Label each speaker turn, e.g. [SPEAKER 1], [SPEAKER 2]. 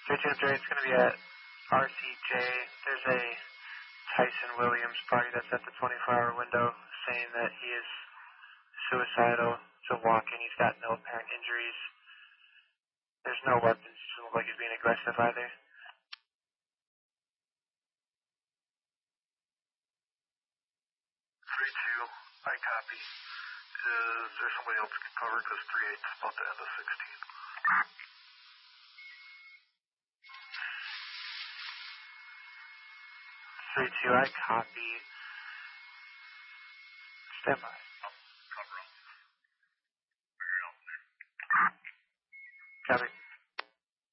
[SPEAKER 1] 3-2 Dre, it's going to be at RCJ. There's a Tyson Williams party that's at the 24-hour window saying that he is suicidal. So walk-in, he's got no apparent injuries. There's no weapons. He doesn't look like he's being aggressive either.
[SPEAKER 2] 3-2, I copy. Is there somebody else who can cover? Because 3-8 is about to end of 16.
[SPEAKER 1] 3-2, I copy. Stand by.
[SPEAKER 2] Cover up. Figure it out.
[SPEAKER 1] Copy.